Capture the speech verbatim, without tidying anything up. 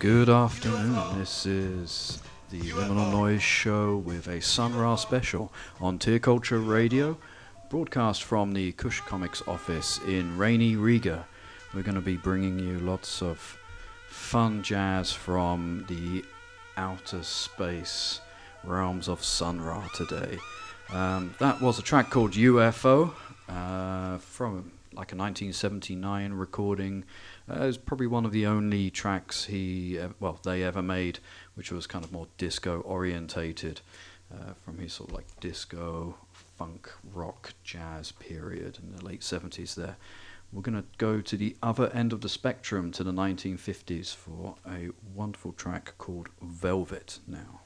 Good afternoon. This is the Liminal Noise Show with a Sun Ra special on Tier Culture Radio, broadcast from the Kush Comics office in rainy Riga. We're going to be bringing you lots of fun jazz from the outer space realms of Sun Ra today. Um, that was a track called U F O uh, from like a nineteen seventy-nine recording. Uh, it was probably one of the only tracks he, uh, well, they ever made, which was kind of more disco orientated, uh, from his sort of like disco, funk, rock, jazz period in the late seventies there. We're going to go to the other end of the spectrum, to the nineteen fifties, for a wonderful track called Velvet now.